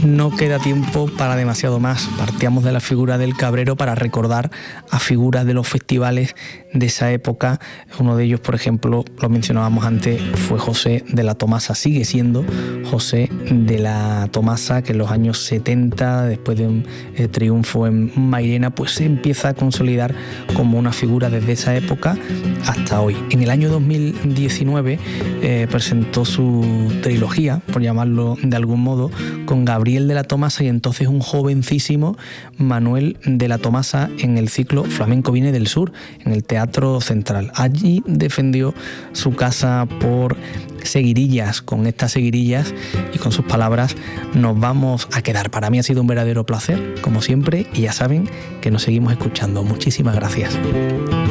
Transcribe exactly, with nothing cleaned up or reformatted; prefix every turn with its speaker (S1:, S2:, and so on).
S1: no queda tiempo para demasiado más. Partíamos de la figura del cabrero para recordar a figuras de los festivales de esa época. Uno de ellos, por ejemplo, lo mencionábamos antes, fue José de la Tomasa. Sigue siendo José de la Tomasa, que en los años setenta, después de un eh, triunfo en Mairena, pues se empieza a consolidar como una figura desde esa época hasta hoy. En el año dos mil diecinueve eh, presentó su trilogía, por llamarlo de algún modo, con Gabriel de la Tomasa y entonces un jovencísimo Manuel de la Tomasa en el ciclo Flamenco Viene del Sur, en el Teatro Central. Allí defendió su casa por seguirillas. Con estas seguirillas y con sus palabras nos vamos a quedar. Para mí ha sido un verdadero placer, como siempre, y ya saben que nos seguimos escuchando. Muchísimas gracias.